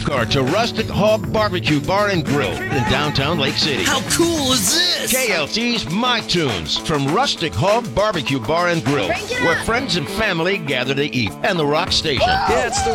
gift card to Rustic Hog Barbecue Bar and Grill in downtown Lake City. How cool is this? KLT's My Tunes from Rustic Hog Barbecue Bar and Grill, where friends and family gather to eat, and the Rock Station. Yeah, it's the